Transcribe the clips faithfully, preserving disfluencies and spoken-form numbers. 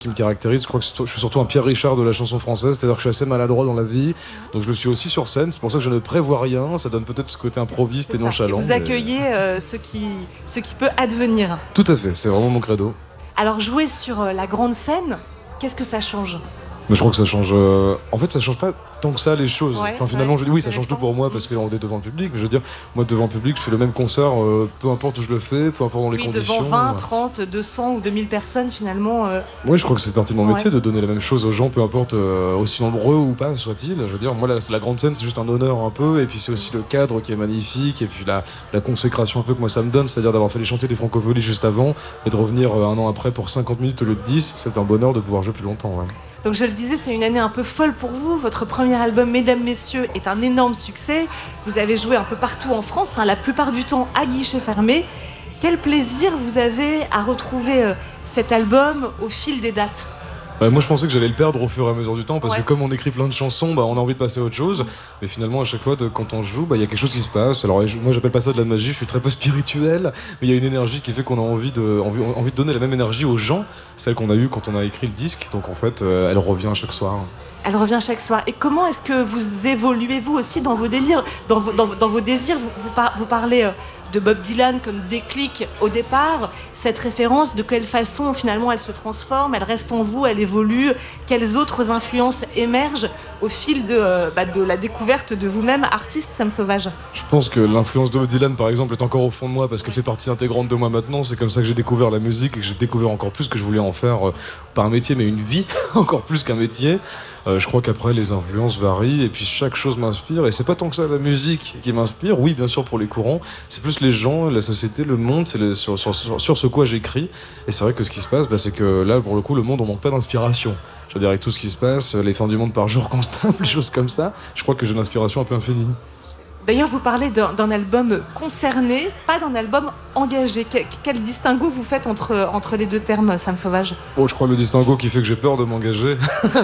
qui me caractérise. Je crois que je suis surtout un Pierre Richard de la chanson française, c'est-à-dire que je suis assez maladroit dans la vie, donc je le suis aussi sur scène. C'est pour ça que je ne prévois rien. Ça donne peut-être ce côté improviste et nonchalant. Et vous accueillez mais... euh, ce qui, ce qui peut advenir. Tout à fait, c'est vraiment mon credo. Alors jouer sur la grande scène, qu'est-ce que ça change ? Mais je crois que ça change. Euh... En fait, ça change pas tant que ça les choses. Ouais, enfin, finalement, ouais, je... oui, ça change tout pour moi parce qu'on est devant le public. Mais je veux dire, moi, devant le public, je fais le même concert, euh, peu importe où je le fais, peu importe dans les oui, conditions. Devant vingt, trente, deux cents ou deux mille personnes, finalement. Euh... Oui, je crois que c'est partie de mon métier ouais. de donner la même chose aux gens, peu importe euh, aussi nombreux ou pas soit-il. Je veux dire, moi, la, la grande scène, c'est juste un honneur un peu, et puis c'est aussi le cadre qui est magnifique, et puis la, la consécration un peu que moi ça me donne, c'est-à-dire d'avoir fait les chantiers des Francopholies juste avant et de revenir euh, un an après pour cinquante minutes au lieu de dix. C'est un bonheur de pouvoir jouer plus longtemps. Ouais. Donc je le disais, c'est une année un peu folle pour vous. Votre premier album, Mesdames, Messieurs, est un énorme succès. Vous avez joué un peu partout en France, hein, la plupart du temps à guichet fermé. Quel plaisir vous avez à retrouver euh, cet album au fil des dates ? Bah, moi je pensais que j'allais le perdre au fur et à mesure du temps parce ouais. que comme on écrit plein de chansons, bah, on a envie de passer à autre chose. Mais finalement à chaque fois de, quand on joue, il bah, y a quelque chose qui se passe. Alors moi j'appelle pas ça de la magie, je suis très peu spirituel, mais il y a une énergie qui fait qu'on a envie de, envie, envie de donner la même énergie aux gens, celle qu'on a eue quand on a écrit le disque. Donc en fait euh, elle revient chaque soir. Elle revient chaque soir. Et comment est-ce que vous évoluez vous aussi dans vos délires, dans vos, dans, dans vos désirs vous, vous, par, vous parlez euh, de Bob Dylan comme déclic au départ. Cette référence, de quelle façon finalement elle se transforme, elle reste en vous, elle évolue. Quelles autres influences émergent au fil de, euh, bah, de la découverte de vous-même, artiste Sam Sauvage ? Je pense que l'influence de Bob Dylan par exemple est encore au fond de moi parce qu'elle fait partie intégrante de moi maintenant. C'est comme ça que j'ai découvert la musique et que j'ai découvert encore plus que je voulais en faire euh, pas un métier mais une vie, encore plus qu'un métier. Euh, je crois qu'après les influences varient et puis chaque chose m'inspire et c'est pas tant que ça la musique qui m'inspire, oui bien sûr pour les courants, c'est plus les gens, la société, le monde, c'est le, sur, sur, sur, sur ce quoi j'écris. Et c'est vrai que ce qui se passe, bah, c'est que là pour le coup le monde on manque pas d'inspiration. Je veux dire avec tout ce qui se passe, les fins du monde par jour constables, les choses comme ça, je crois que j'ai une inspiration un peu infinie. D'ailleurs, vous parlez d'un, d'un album concerné, pas d'un album engagé. Quel, quel distinguo vous faites entre, entre les deux termes, Sam Sauvage ? Oh, je crois le distinguo qui fait que j'ai peur de m'engager.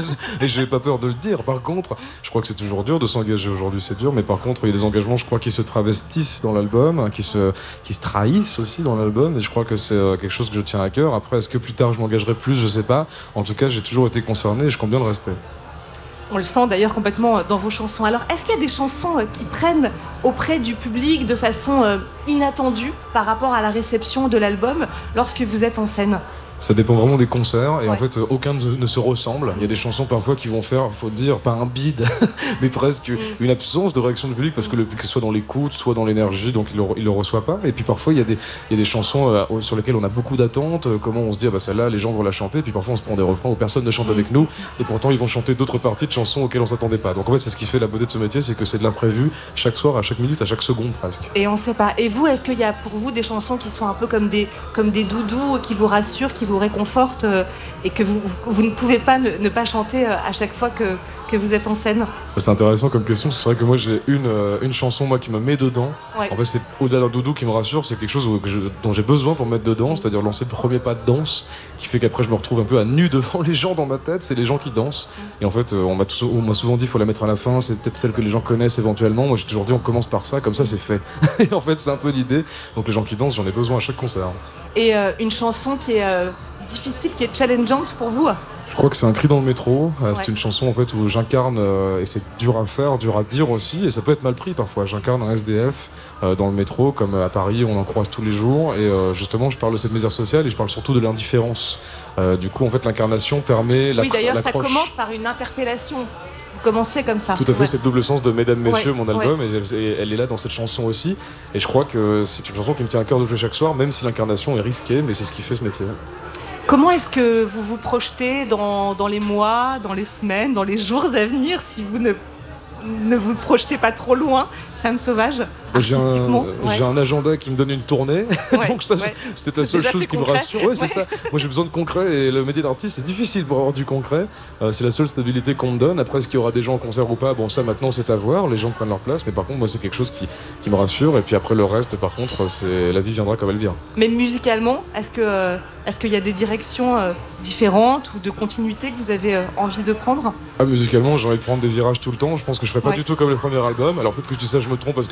Et j'ai pas peur de le dire, par contre. Je crois que c'est toujours dur de s'engager aujourd'hui, c'est dur. Mais par contre, il y a des engagements, je crois, qui se travestissent dans l'album, qui se, qui se trahissent aussi dans l'album. Et je crois que c'est quelque chose que je tiens à cœur. Après, est-ce que plus tard je m'engagerai plus ? Je sais pas. En tout cas, j'ai toujours été concerné et je compte bien le rester. On le sent d'ailleurs complètement dans vos chansons. Alors, est-ce qu'il y a des chansons qui prennent auprès du public de façon inattendue par rapport à la réception de l'album lorsque vous êtes en scène ? Ça dépend vraiment des concerts et ouais. en fait aucun ne se ressemble. Il y a des chansons parfois qui vont faire, faut dire, pas un bide, mais presque mm. une absence de réaction du public parce que le public soit dans l'écoute, soit dans l'énergie, donc il le, il le reçoit pas. Et puis parfois il y a des, il y a des chansons euh, sur lesquelles on a beaucoup d'attentes, euh, comment on se dit ah bah celle-là les gens vont la chanter, puis parfois on se prend des refrains où personne ne chante mm. avec nous et pourtant ils vont chanter d'autres parties de chansons auxquelles on s'attendait pas. Donc en fait c'est ce qui fait la beauté de ce métier, c'est que c'est de l'imprévu chaque soir, à chaque minute, à chaque seconde presque. Et on sait pas. Et vous, est-ce qu'il y a pour vous des chansons qui sont un peu comme des, comme des doudous qui vous rassurent, qui vous réconfortent et que vous, vous ne pouvez pas ne, ne pas chanter à chaque fois que, que vous êtes en scène ? C'est intéressant comme question, parce que c'est vrai que moi j'ai une, une chanson moi, qui me met dedans. Ouais. En fait c'est au-delà d'un doudou qui me rassure, c'est quelque chose que je, dont j'ai besoin pour me mettre dedans, c'est-à-dire lancer le premier pas de danse, qui fait qu'après je me retrouve un peu à nu devant les gens dans ma tête, c'est les gens qui dansent. Et en fait on m'a, tout, on m'a souvent dit il faut la mettre à la fin, c'est peut-être celle que les gens connaissent éventuellement. Moi j'ai toujours dit on commence par ça, comme ça c'est fait. Et en fait c'est un peu l'idée, donc les gens qui dansent j'en ai besoin à chaque concert. Et euh, une chanson qui est... Euh... difficile, qui est challengeante pour vous ? Je crois que c'est un cri dans le métro. Euh, ouais. C'est une chanson en fait où j'incarne euh, et c'est dur à faire, dur à dire aussi, et ça peut être mal pris parfois. J'incarne un S D F euh, dans le métro, comme à Paris, on en croise tous les jours. Et euh, justement, je parle de cette misère sociale et je parle surtout de l'indifférence. Euh, du coup, en fait, l'incarnation permet la. Oui, d'ailleurs, l'accroche. Ça commence par une interpellation. Vous commencez comme ça. Tout à fait, ouais. C'est le double sens de Mesdames, Messieurs, ouais. mon album, ouais. et elle, et elle est là dans cette chanson aussi. Et je crois que c'est une chanson qui me tient à cœur de jouer chaque soir, même si l'incarnation est risquée, mais c'est ce qui fait ce métier. Comment est-ce que vous vous projetez dans, dans les mois, dans les semaines, dans les jours à venir, si vous ne, ne vous projetez pas trop loin, Sam Sauvage, artistiquement ? J'ai un, ouais. j'ai un agenda qui me donne une tournée, ouais, donc ça, ouais. c'était la seule Déjà, chose qui concret. me rassure. Ouais, c'est ouais. ça. Moi, j'ai besoin de concret et le métier d'artiste, c'est difficile pour avoir du concret. Euh, c'est la seule stabilité qu'on me donne. Après, est-ce qu'il y aura des gens en concert ou pas ? Bon, ça, maintenant, c'est à voir. Les gens prennent leur place, mais par contre, moi, c'est quelque chose qui, qui me rassure. Et puis après, le reste, par contre, c'est la vie viendra comme elle vient. Mais musicalement, est-ce que euh, est-ce qu'il y a des directions euh, différentes ou de continuité que vous avez euh, envie de prendre ? Ah, musicalement, j'ai envie de prendre des virages tout le temps. Je pense que je ferai pas ouais. du tout comme le premier album. Alors peut-être que je dis ça, je me trompe parce que j'y reviendrai.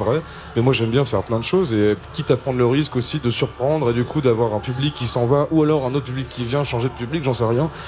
vrai. Mais moi j'aime bien faire plein de choses et quitte à prendre le risque aussi de surprendre et du coup d'avoir un public qui s'en va ou alors un autre public qui vient changer de public, j'en sais rien.